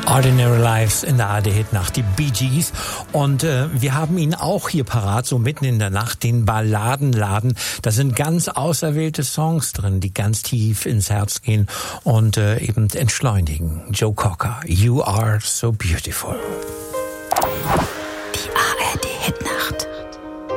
Ordinary Lives in der ARD-Hitnacht, die Bee Gees. Und wir haben ihn auch hier parat, so mitten in der Nacht, den Balladenladen. Da sind ganz auserwählte Songs drin, die ganz tief ins Herz gehen und eben entschleunigen. Joe Cocker, You Are So Beautiful. Die ARD-Hitnacht.